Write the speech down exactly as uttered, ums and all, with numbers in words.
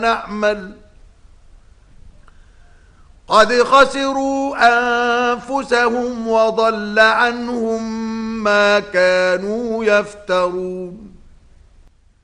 نعمل قد خسروا أنفسهم وضل عنهم ما كانوا يفترون